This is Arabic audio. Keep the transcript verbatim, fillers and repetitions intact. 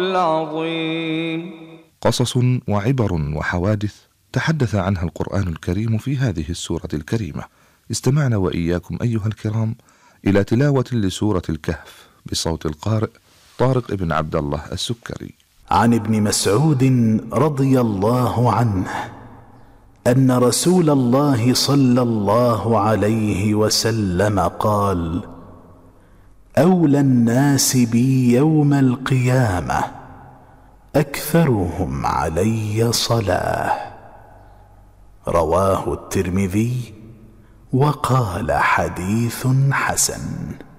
العظيم. قصص وعبر وحوادث تحدث عنها القرآن الكريم في هذه السورة الكريمة. استمعنا وإياكم أيها الكرام إلى تلاوة لسورة الكهف بصوت القارئ طارق بن عبد الله السكري. عن ابن مسعود رضي الله عنه أن رسول الله صلى الله عليه وسلم قال: أولى الناس بي يوم القيامة أكثرهم علي صلاة. رواه الترمذي وقال حديث حسن.